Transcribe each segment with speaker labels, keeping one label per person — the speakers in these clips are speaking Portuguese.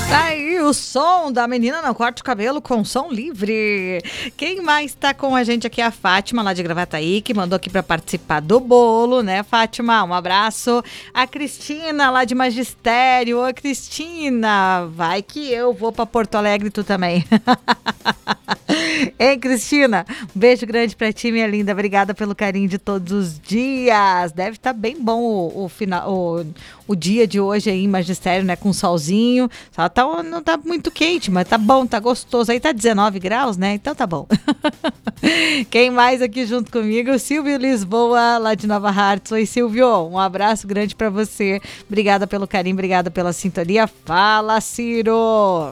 Speaker 1: Tá aí o som da menina não corte o cabelo com som livre. Quem mais tá com a gente aqui é a Fátima, lá de Gravataí, que mandou aqui pra participar do bolo, né, Fátima? Um abraço. A Cristina, lá de Magistério. Ô, Cristina, vai que eu vou pra Porto Alegre, tu também. Ei, Cristina, um beijo grande pra ti, minha linda. Obrigada pelo carinho de todos os dias. Deve estar bem bom o dia de hoje aí em Magistério, né? Com solzinho. Só não tá muito quente, mas tá bom, tá gostoso. Aí tá 19 graus, né? Então tá bom. Quem mais aqui junto comigo? Silvio Lisboa, lá de Nova Hartz. Oi, Silvio. Um abraço grande pra você. Obrigada pelo carinho, obrigada pela sintonia. Fala, Ciro.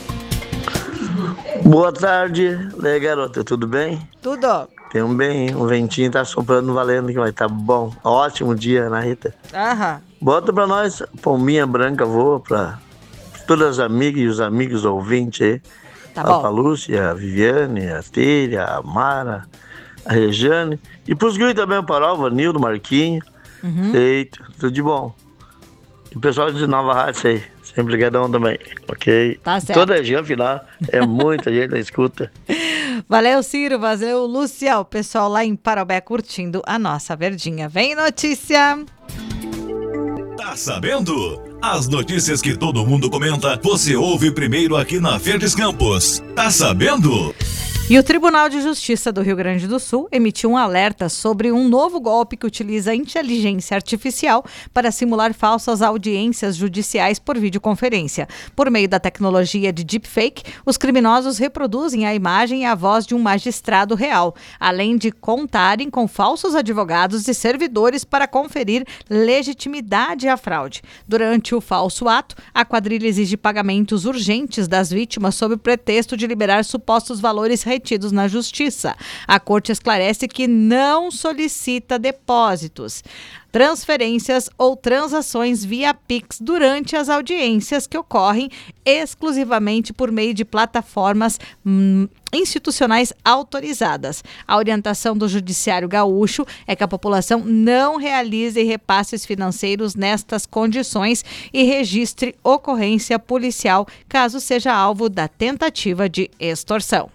Speaker 2: Boa tarde, né, garota? Tudo bem?
Speaker 1: Tudo.
Speaker 2: Tamo bem, o ventinho tá soprando valendo que vai tá bom. Ótimo dia, né, Rita?
Speaker 1: Aham.
Speaker 2: Bota pra nós, palminha branca voa pra todas as amigas e os amigos ouvintes aí.
Speaker 1: Tá bom.
Speaker 2: Pra Lúcia, a Viviane, a Tênia, a Mara, a Rejane. E pros guris também, o Parol, o Vanildo, o Marquinho. Eita, tudo de bom. E o pessoal de Nova Hartz aí, sempre ligadão também, ok?
Speaker 1: Tá certo.
Speaker 2: Toda a região, afinal, é muita gente na escuta.
Speaker 1: Valeu, Ciro, valeu, Lúcia, o pessoal lá em Parobé curtindo a nossa verdinha. Vem notícia!
Speaker 3: Tá sabendo? As notícias que todo mundo comenta, você ouve primeiro aqui na Verdes Campos. Tá sabendo?
Speaker 1: E o Tribunal de Justiça do Rio Grande do Sul emitiu um alerta sobre um novo golpe que utiliza a inteligência artificial para simular falsas audiências judiciais por videoconferência. Por meio da tecnologia de deepfake, os criminosos reproduzem a imagem e a voz de um magistrado real, além de contarem com falsos advogados e servidores para conferir legitimidade à fraude. Durante o falso ato, a quadrilha exige pagamentos urgentes das vítimas sob o pretexto de liberar supostos valores retidos na justiça. A corte esclarece que não solicita depósitos, transferências ou transações via Pix durante as audiências que ocorrem exclusivamente por meio de plataformas institucionais autorizadas. A orientação do Judiciário Gaúcho é que a população não realize repasses financeiros nestas condições e registre ocorrência policial caso seja alvo da tentativa de extorsão.